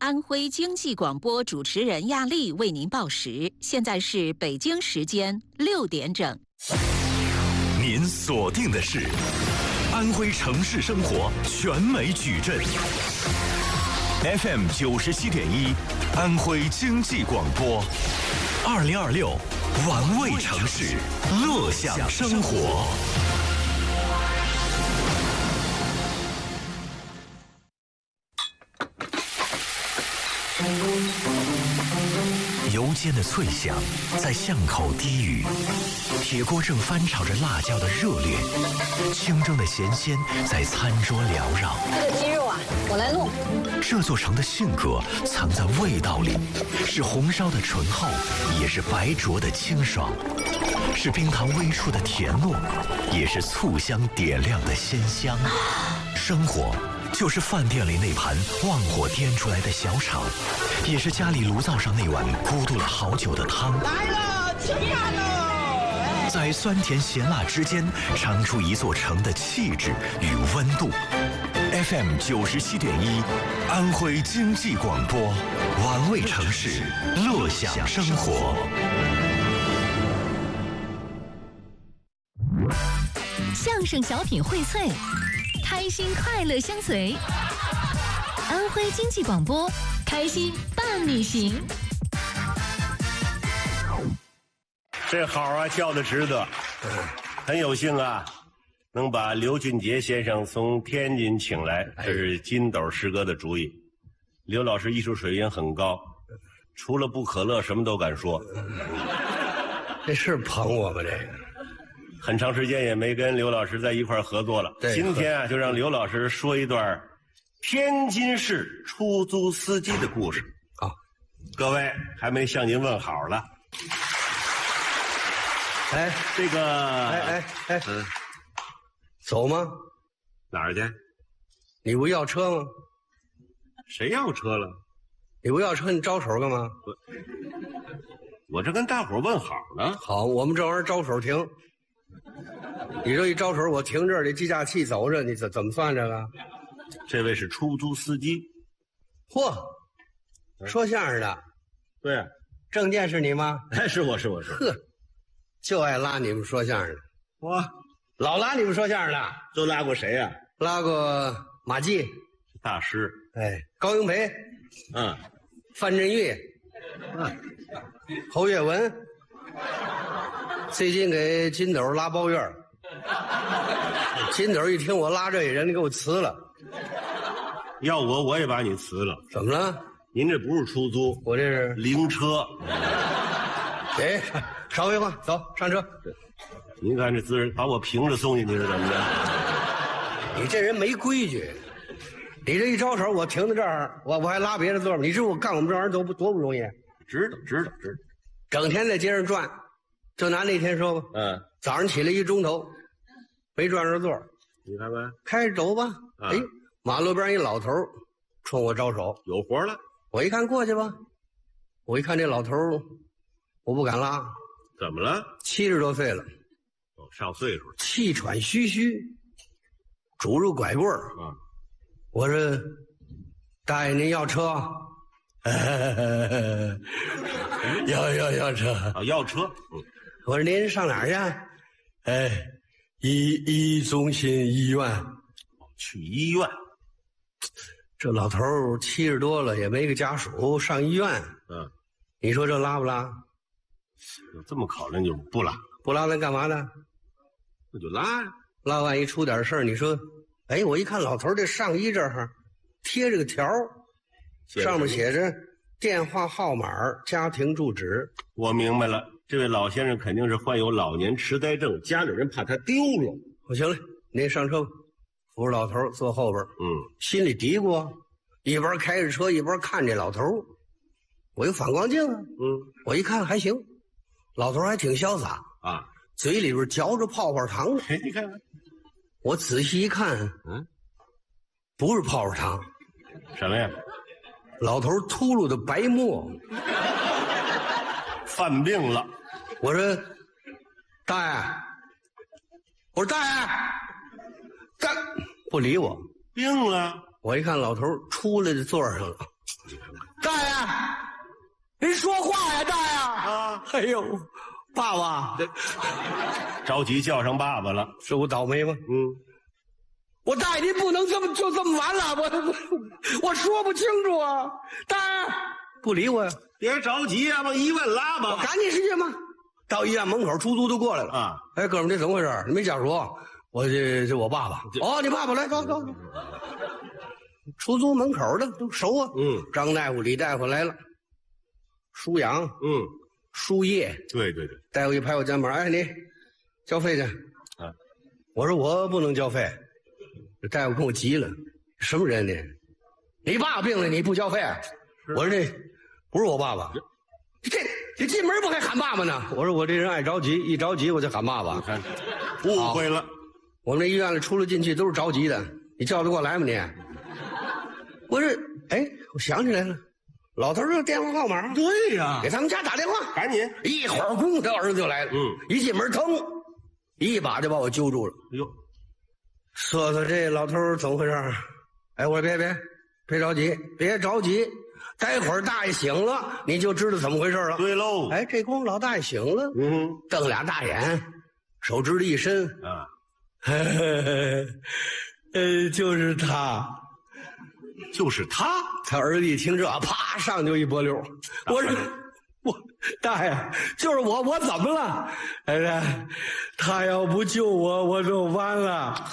安徽经济广播主持人亚丽为您报时，现在是北京时间6点整。 您锁定的是安徽城市生活全美矩阵 FM 97.1，安徽经济广播，2026玩味城市，乐享生活。油煎的脆响在巷口低语，铁锅正翻炒着辣椒的热烈，清蒸的咸鲜在餐桌缭绕。 这个鸡肉啊，我来弄。 这座城的性格藏在味道里，是红烧的醇厚，也是白灼的清爽，是冰糖微出的甜糯，也是醋香点亮的鲜香。生活就是饭店里那盘旺火颠出来的小炒，也是家里炉灶上那碗咕嘟了好久的汤。 来了，吃饭喽！ 在酸甜咸辣之间，尝出一座城的气质与温度。FM 97.1，安徽经济广播，玩味城市，乐享生活。 相声小品荟萃，开心快乐相随。安徽经济广播，开心伴你行。 这好啊，叫得值得，很有幸啊，能把刘俊杰先生从天津请来，这是金斗师哥的主意。刘老师艺术水平很高，除了不可乐什么都敢说。 这是捧我吗？这个很长时间也没跟刘老师在一块合作了。今天啊，就让刘老师说一段天津市出租司机的故事。 好， 各位还没向您问好了。 哎， 这个， 走吗？ 哪儿去？ 你不要车吗？ 谁要车了？ 你不要车，你招手干嘛？ 我这跟大伙问好呢。 好，我们这玩意儿招手停。你这一招手，我停这儿，这计价器走着，你怎么算这个？ 这位是出租司机。 嚯，说相声的。 对， 郑健是你吗？ 哎，是我。 呵，就爱拉你们说相声的。 哇， 老拉你们说相声的。 都拉过谁呀？ 拉过马季， 大师。 哎，高英培，范振钰，侯跃文。最近给金斗拉包院，金斗一听我拉这人，给我辞了。 要我也把你辞了。 怎么了？ 您这不是出租， 我这是灵车。 哎，少废话，走上车。 您看这姿势，把我平着送进去是怎么着？ 你这人没规矩，你这一招手，我停在这儿，我还拉别的座吗？你知道我干我们这玩意儿多不容易？ 知道。 整天在街上转。就拿那天说吧，早上起来1钟头，没转着座， 你看看， 开着走吧。哎，马路边一老头冲我招手， 有活了。 我一看过去吧，我一看这老头，我不敢拉。 怎么了 ？70多岁了， 上岁数了， 气喘吁吁，拄着拐棍儿。我说：“大爷，您要车？”要车啊，要车。 我说您上哪儿去？哎，医中心医院。 去医院。 这老头70多了，也没个家属，上医院。你说这拉不拉？ 有这么考虑就不拉。 不拉咱干嘛呢？ 那就拉呀。 拉万一出点事儿，你说，哎，我一看老头这上衣这儿贴着个条，上面写着电话号码、家庭住址。 我明白了，这位老先生肯定是患有老年痴呆症，家里人怕他丢了。 行了，您上车吧，扶着老头坐后边。心里嘀咕，一边开着车一边看这老头。我有反光镜啊。我一看还行，老头还挺潇洒啊， 嘴里边嚼着泡泡糖呢。 你看看， 我仔细一看，不是泡泡糖， 什么呀？ 老头秃噜的白沫， 犯病了。 我说大爷，我说大爷，不理我， 病了。 我一看老头出来在座上了， 大爷，您说话呀，大爷！ 啊， 哎呦，爸爸， 着急叫上爸爸了。 是我倒霉吗？我大爷您不能就这么完了，我说不清楚啊，大爷不理我呀。 别着急啊，往医院拉吧。 我赶紧去嘛。到医院门口，出租都过来了啊！ 哎，哥们儿，这怎么回事？你没家属？我这我爸爸。哦，你爸爸来，走。出租门口的都熟啊。张大夫、李大夫来了，输氧，输液。 对。 大夫一拍我肩膀，哎，你交费去。啊，我说我不能交费。这大夫跟我急了，什么人呢？你爸病了你不交费？我说这不是我爸爸。这进门不还喊爸爸呢？我说我这人爱着急，一着急我就喊爸爸。 误会了， 我们这医院里出了进去都是着急的，你叫得过来吗你？我说，哎，我想起来了，老头这电话号码。 对呀， 给他们家打电话， 赶紧。 一会儿功夫他儿子就来了。一进门腾，一把就把我揪住了。 哟， 说说这老头怎么回事？哎，我说别着急，别着急。待会儿大爷醒了，你就知道怎么回事了。 对喽， 哎，这功夫老大爷醒了，瞪俩大眼，手指头一伸，啊，就是他，他儿子一听这，啪上就一波溜。我说我大爷，就是我怎么了？哎，他要不救我，我就完了。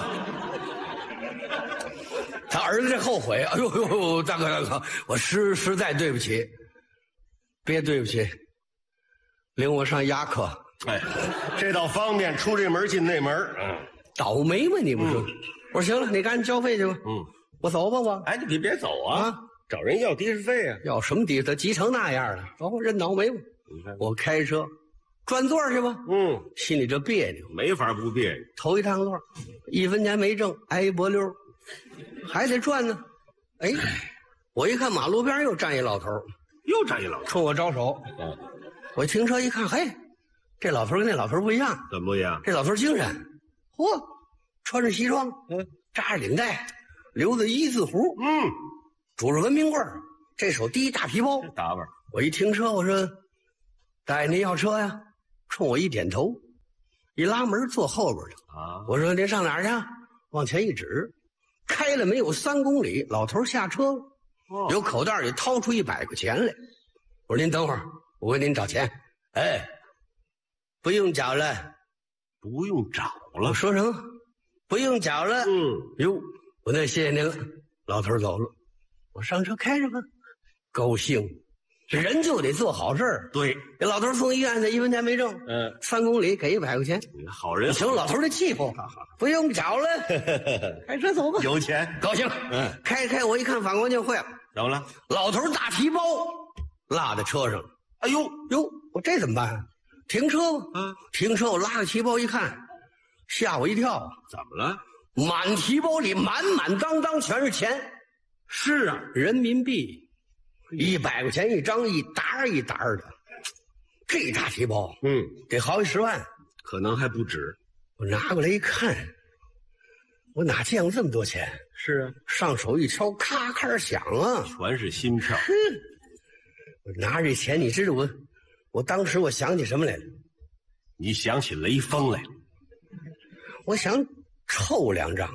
他儿子这后悔，哎呦，大哥，我实在对不起，别对不起，领我上牙科。 哎，这倒方便，出这门进那门。 倒霉吗？你不说？我说行了，你赶紧交费去吧。我走吧，我。 哎，你别走啊，找人要的士费啊。 要什么的士？他急成那样了，走，认倒霉吧。我开车转座去吧。心里这别扭， 没法不别扭。 头一趟座，1分钱没挣，挨一波溜。还得转呢，哎，我一看马路边又站一老头，冲我招手。我停车一看，嘿，这老头跟那老头不一样。 怎么不一样？ 这老头精神，嚯，穿着西装，扎着领带，留着一字胡，拄着文明棍，这手提一大皮包， 打扮。 我一停车，我说：“大爷，您要车呀？”冲我一点头，一拉门坐后边去。我说：“您上哪儿去？”往前一指。开了没有3公里，老头下车了，由口袋里掏出100块钱来。我说您等会儿，我给您找钱。哎，不用找了， 不用找了。 我说什么？不用找了。哟，我那谢谢您了。老头走了，我上车开着吧，高兴。这人就得做好事儿。 对， 给老头送医院去，1分钱没挣。3公里给100块钱。 好人， 行，老头的气魄。不用找了，开车走吧。 有钱， 高兴。开，我一看反光镜坏了。 怎么了？ 老头大皮包落在车上。哎呦，我这怎么办？停车吧。停车，我拉着皮包一看，吓我一跳。 怎么了？ 满皮包里满满当当全是钱。 是啊， 人民币，100块钱一张，一沓一沓的。这大皮包，得好几10万， 可能还不止。 我拿过来一看，我哪见过这么多钱？ 是啊， 上手一敲，咔咔响啊， 全是新票。 我拿着这钱，你知道我当时我想起什么来了？ 你想起雷锋来了？ 我想抽2张。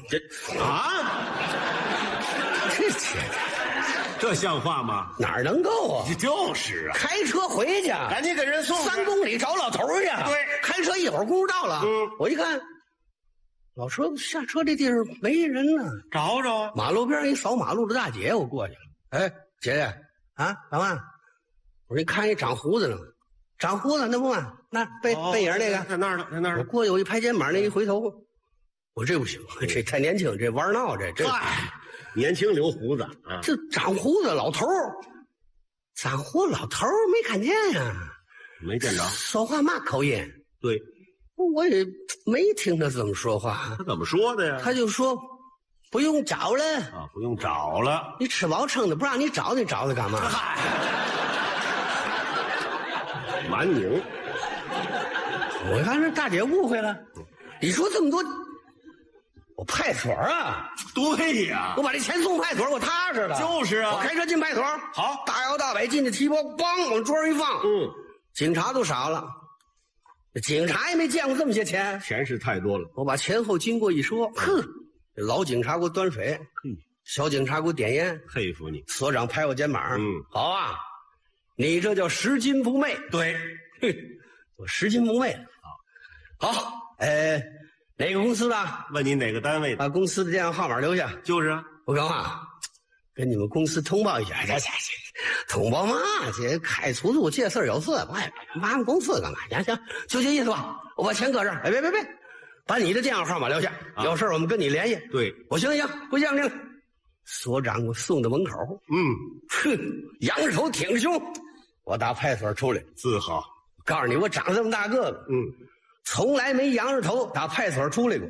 这像话吗？ 哪儿能够啊？ 就是啊， 开车回去， 赶紧给人送 3公里找老头去。 对， 开车一会儿功夫到了。我一看，老车下车这地儿没人呢， 找找啊。 马路边一扫马路的大姐，我过去了。哎，姐姐啊，干嘛？我说你看一长胡子呢，长胡子那不嘛，那背影那个在那儿呢，在那儿。 我过去，我一拍肩膀，那一回头，我这不行，这太年轻，这玩闹这。 年轻留胡子啊， 这长胡子老头长胡子老头没看见呀， 没见着。 说话嘛口音？ 对， 我也没听他怎么说话。 他怎么说的呀？ 他就说不用找了啊，不用找了。 你吃饱撑的，不让你找，你找他干嘛？ 蛮拧。 我看这大姐误会了。你说这么多我派出所啊！ 对呀， 我把这钱送派出所，我踏实了。 就是啊， 我开车进派出所， 好， 大摇大摆进去，提包，梆往桌上一放。警察都傻了，警察也没见过这么些钱， 钱是太多了。 我把前后经过一说，哼，老警察给我端水，小警察给我点烟， 佩服你。 所长拍我肩膀，好啊，你这叫拾金不昧。 对， 我拾金不昧了。好，哪个公司的？ 问你哪个单位的？ 把公司的电话号码留下。 就是啊， 我干嘛？跟你们公司通报一下。通报嘛，这开出租这事儿有事，俺们公司干嘛？行，就这意思吧。我把钱搁这儿。别，把你的电话号码留下，有事我们跟你联系。对，我行，不见了。所长给我送到门口。哼，仰着头挺着胸，我打派出所出来， 自豪。 告诉你，我长这么大个子，从来没仰着头打派出所出来过。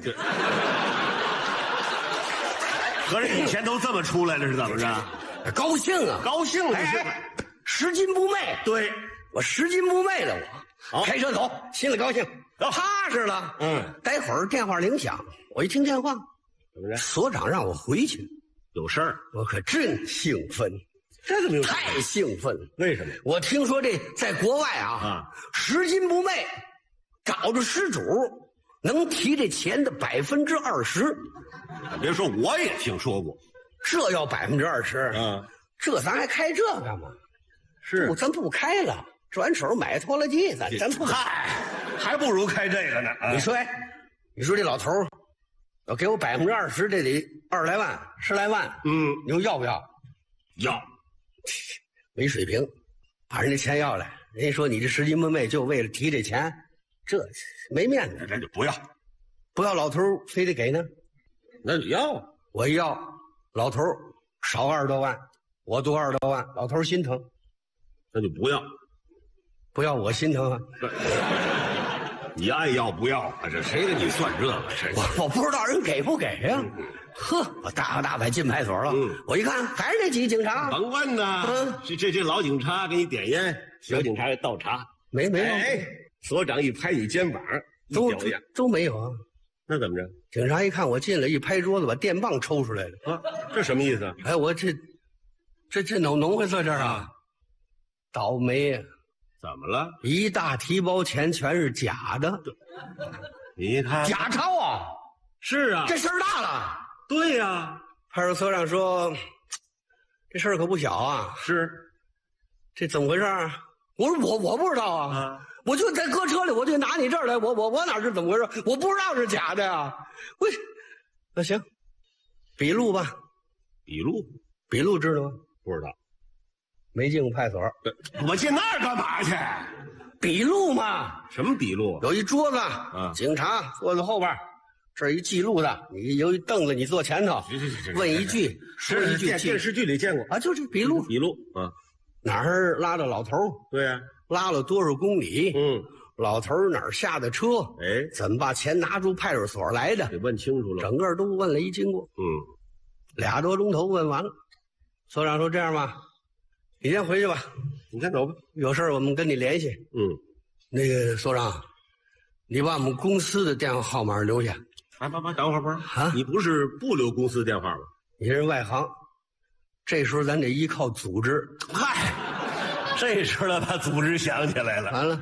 合着以前都这么出来了是怎么着？ 高兴啊， 高兴了， 拾金不昧。对，我拾金不昧了，我开车走，心里高兴，踏实了。待会儿电话铃响，我一听电话，怎么着？所长让我回去， 有事儿， 我可真兴奋。 这怎么有？ 太兴奋了！ 为什么？ 我听说这在国外拾金不昧，找着失主能提这钱的20%。 别说，我也听说过， 这要20%，这咱还开这干嘛？ 是， 咱不开了，转手买拖拉机，咱不开，还不如开这个呢。 你说这老头要给我20%，这得20来万、10来万，你说要不要？ 要， 没水平，把人家钱要来，人家说你这拾金不昧就为了提这钱，这没面子， 咱就不要， 不要老头非得给呢。 那你要， 我一要，老头少20多万，我多20多万，老头心疼， 那就不要， 不要我心疼啊。 你爱要不要啊？这谁给你算这个？ 我不知道人给不给呀。我大摇大摆进派出所了。我一看还是这几个警察。 甭问呐，这老警察给你点烟，小警察给倒茶，没有。所长一拍你肩膀，都没有啊。那怎么着？警察一看我进来，一拍桌子，把电棒抽出来了。这什么意思？我这农会在这儿啊？倒霉呀！怎么了？一大提包钱全是假的。你看，假钞啊！是啊，这事儿大了。对呀，派出所长说，这事儿可不小啊。是，这怎么回事？我说我不知道啊。我就在搁车里，我就拿你这儿来，我哪知怎么回事？我不知道是假的呀。那行，笔录吧。笔录知道吗？不知道，没进过派出所。我进那儿干嘛去？笔录嘛。什么笔录？有一桌子，警察坐在后边，这儿一记录的，你有一凳子，你坐前头，问一句说一句。电视剧里见过啊，就这笔录。哪儿拉的老头？对呀。拉了多少公里？老头哪儿下的车？怎么把钱拿出派出所来的？得问清楚了，整个都问了一经过。2多钟头问完了，所长说：“这样吧，你先回去吧，你先走吧，有事我们跟你联系。”那个所长，你把我们公司的电话号码留下。等会儿啊，你不是不留公司电话吗？你是外行，这时候咱得依靠组织。嗨。这时候把组织想起来了。完了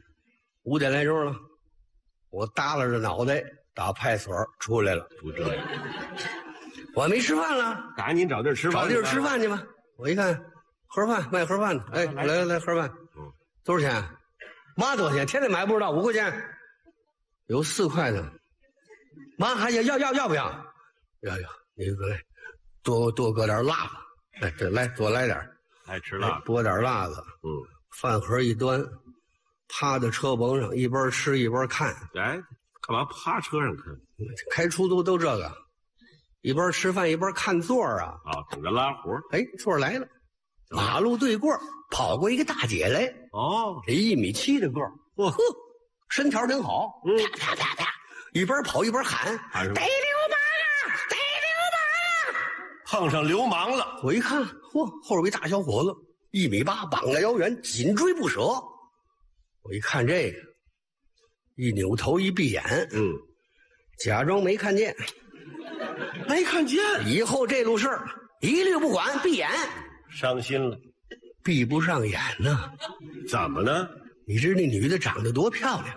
，5点来钟了，我耷拉着脑袋打派出所出来了。不这样，我还没吃饭了。赶紧找地儿吃饭。找地儿吃饭去吧。我一看，盒饭卖盒饭的，来盒饭，多少钱？妈多少钱？天天买不知道，5块钱，有4块的。妈还要不要？要，你来，多搁点辣子。来多来点。爱吃辣，拨点辣子。饭盒一端，趴在车棚上，一边吃一边看。干嘛趴车上看？开出租都这个，一边吃饭一边看座啊。等着拉活。座来了，马路对过跑过一个大姐来。这1.7米的个儿，身条挺好。啪啪啪，一边跑一边喊：“逮流氓啊！逮流氓啊！”碰上流氓了。我一看。后边有一大小伙子，1.8米，膀大腰圆，紧追不舍。我一看这个，一扭头一闭眼，假装没看见。 没看见。 以后这路事儿一律不管，闭眼。 伤心了， 闭不上眼呢。 怎么呢？ 你知那女的长得多漂亮？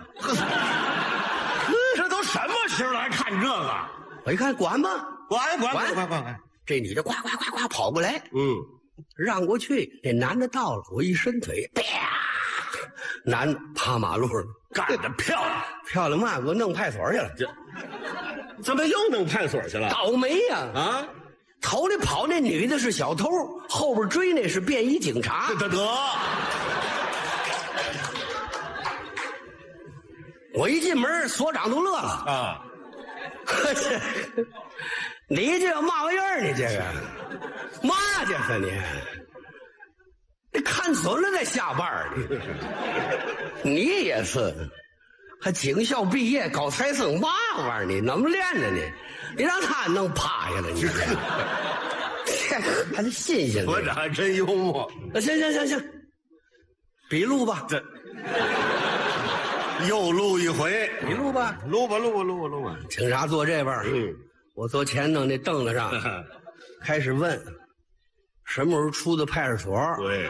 这都什么时候来看这个？ 我一看，管吧， 管！ 这女的呱跑过来，让过去。那男的到了，我一伸腿，啪，男的趴马路上， 干得漂亮！ 漂亮嘛，给我弄派出所去了。 怎么又弄派出所去了？ 倒霉呀！啊，头里跑那女的是小偷，后边追那是便衣警察。 得， 我一进门，所长都乐了啊！ 你这嘛玩意儿？你这个嘛这是你？你看准了再下班你也是，还警校毕业搞财生嘛玩意儿？你怎么练的你？你让他弄趴下了，你这还是新鲜的。 所长还真幽默。 行，笔录吧。 这又录一回， 你录吧。警察坐这边，我坐前头那凳子上，开始问什么时候出的派出所？ 对，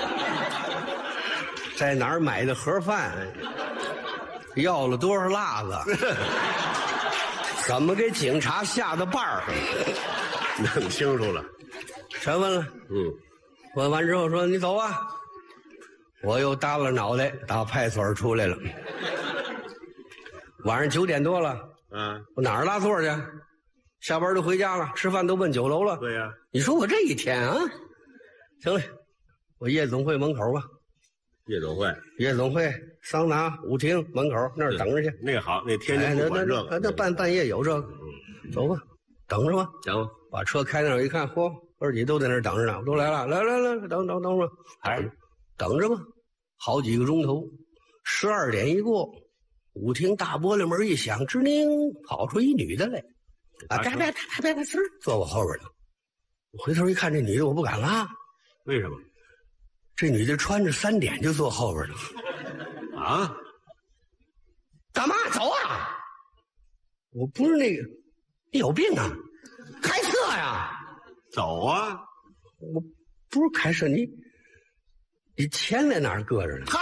在哪儿买的盒饭？要了多少辣子？怎么给警察下的绊儿？ 弄清楚了， 全问了。问完之后说：“你走吧。”我又耷拉脑袋，打派出所出来了。晚上9点多了，我哪儿拉座去？下班都回家了，吃饭都奔酒楼了。 对呀， 你说我这一天啊，行了，我夜总会门口吧。夜总会、桑拿、舞厅门口那儿等着去。 那好，那天天不管这个。 那半夜有这个，走吧，等着吧。 行， 把车开那儿一看，嚯，哥几都在那儿等着呢，都来了，来，等着，等着吧，好几个钟头，12点一过，舞厅大玻璃门一响，吱宁，跑出一女的来，别，坐我后边呢。我回头一看，这女的我不敢拉， 为什么？ 这女的穿着3点就坐后边了。 啊？ 干嘛走啊？我不是那个，你有病啊？开车呀？ 走啊！ 我不是开车，你钱在哪儿搁着呢？ 他